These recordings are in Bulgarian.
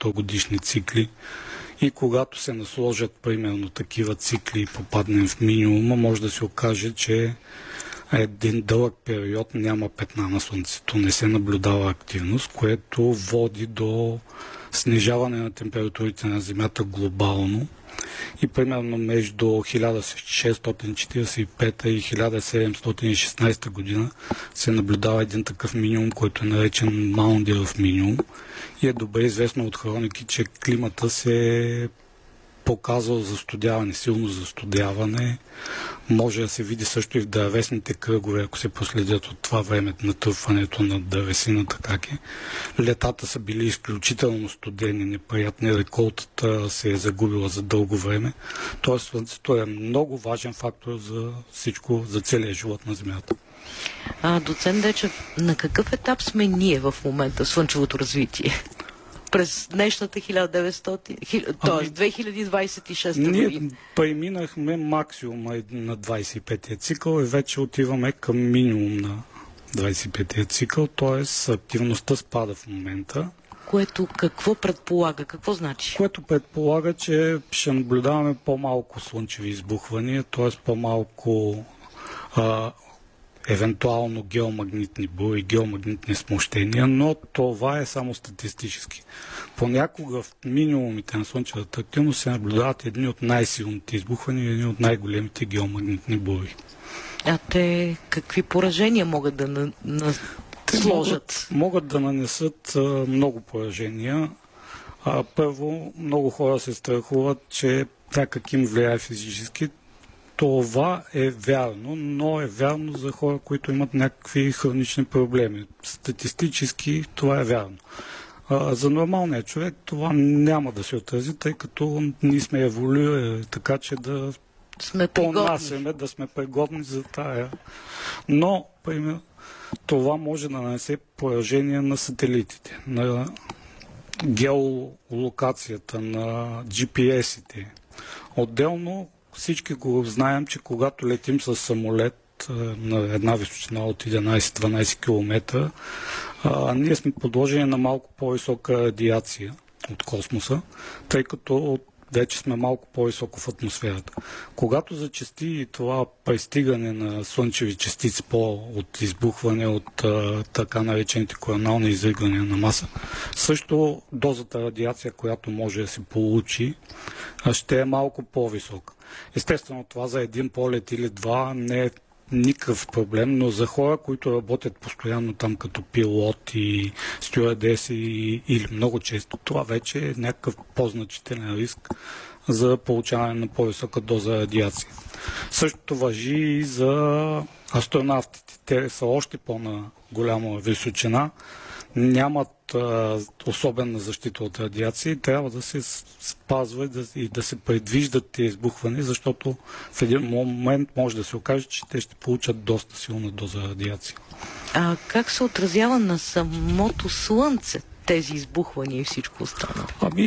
100 годишни цикли. И когато се насложат примерно такива цикли и попаднем в минимума, може да се окаже, че един дълъг период няма петна на Слънцето, не се наблюдава активност, което води до снижаване на температурите на Земята глобално. И примерно между 1645 и 1716 година се наблюдава един такъв минимум, който е наречен Маундиеров минимум. И е добре известно от хроники, че климата се е показал застудяване, силно застудяване. Може да се види също и в дървесните кръгове, ако се проследят от това време на тръпването на дървесината, как е. Летата са били изключително студени, неприятни, реколтата се е загубила за дълго време. Тоест Слънцето е много важен фактор за всичко, за целия живот на Земята. Доцент Дечев, на какъв етап сме ние в момента в слънчевото развитие? През днешната 2026 година. Ние преминахме максимума на 25-я цикъл и вече отиваме към минимум на 25-я цикъл, т.е. активността спада в момента. Което какво предполага? Какво значи? Което предполага, че ще наблюдаваме по-малко слънчеви избухвания, т.е. по-малко евентуално геомагнитни бури, геомагнитни смущения, но това е само статистически. Понякога в минимумите на слънчевата активност се наблюдават едни от най-силните избухвания и едни от най-големите геомагнитни бури. А те какви поражения могат да сложат? Могат да нанесат много поражения. Първо, много хора се страхуват, че някак им влияе физически. Това е вярно, но е вярно за хора, които имат някакви хронични проблеми. Статистически това е вярно. За нормалния човек това няма да се отрази, тъй като ние сме еволюирали така, че да понасяме, да сме пригодни за тая. Но, примерно, това може да нанесе поражение на сателитите, на геолокацията, на GPS-ите. Отделно всички го знаем, че когато летим с самолет на една височина от 11-12 км, ние сме подложени на малко по-висока радиация от космоса, тъй като вече сме малко по-високо в атмосферата. Когато зачести това пристигане на слънчеви частици от избухване, от така наречените коронални изригвания на маса, също дозата радиация, която може да се получи, ще е малко по-висока. Естествено, това за един полет или два не е никакъв проблем, но за хора, които работят постоянно там като пилоти, стюардеси или много често, това вече е някакъв по-значителен риск за получаване на по-висока доза радиация. Същото важи и за астронавтите. Те са още по-на голяма височина, нямат особена защита от радиация и трябва да се спазва и да се предвиждат тези избухвания, защото в един момент може да се окаже, че те ще получат доста силна доза радиация. А как се отразява на самото Слънце тези избухвания и всичко останало?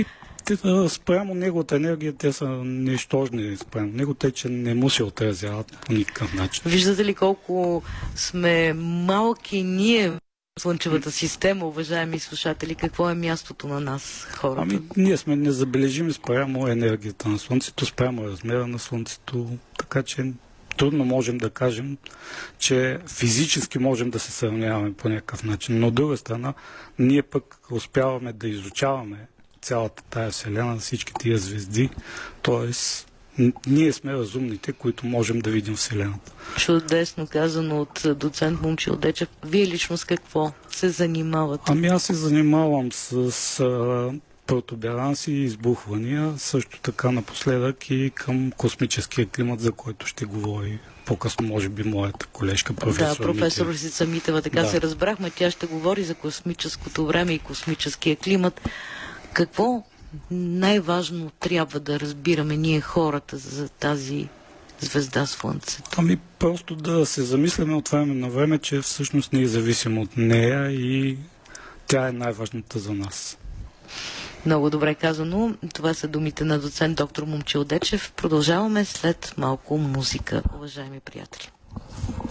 Спрямо неговата енергия, те са нищожни спрямо него, те, че не му се отразяват по никакъв начин. Виждате ли колко сме малки ние в Слънчевата система, уважаеми слушатели, какво е мястото на нас, хората? Ние сме незабележими спрямо енергията на Слънцето, спрямо размера на Слънцето, така че трудно можем да кажем, че физически можем да се сравняваме по някакъв начин. Но от друга страна, ние пък успяваме да изучаваме цялата тая Вселена, всички тия звезди, т.е. ние сме разумните, които можем да видим Вселената. Чудесно казано от доцент Момчил Дечев. Вие лично с какво се занимавате? Аз се занимавам с протуберанси и избухвания, също така напоследък и към космическия климат, за който ще говори по-късно, може би, моята колежка професор. Да, професор Росица Митева, така се разбрахме. Тя ще говори за космическото време и космическия климат. Какво най-важно трябва да разбираме ние хората за тази звезда Слънцето? Просто да се замисляме от време на време, че всъщност ние зависим от нея и тя е най-важната за нас. Много добре казано. Това са думите на доцент доктор Момчил Дечев. Продължаваме след малко музика, уважаеми приятели.